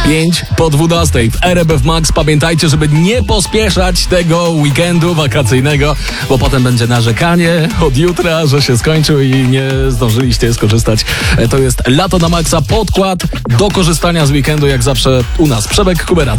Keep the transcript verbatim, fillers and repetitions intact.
pięć po dwunastej w R M F Max. Pamiętajcie, żeby nie pospieszać tego weekendu wakacyjnego, bo potem będzie narzekanie od jutra, że się skończył i nie zdążyliście skorzystać. To jest Lato na Maxa, podkład do korzystania z weekendu, jak zawsze u nas. Przemek Kubera.